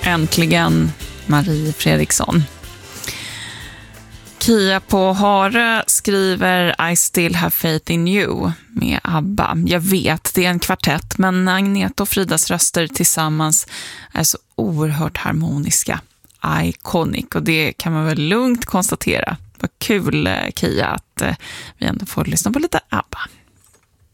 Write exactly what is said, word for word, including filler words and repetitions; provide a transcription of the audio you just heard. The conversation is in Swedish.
Äntligen Marie Fredriksson. Kia på Hare skriver I still have faith in you med ABBA. Jag vet, det är en kvartett, men Agneta och Fridas röster tillsammans är så oerhört harmoniska. Iconic, och det kan man väl lugnt konstatera. Vad kul, Kia, att vi ändå får lyssna på lite ABBA.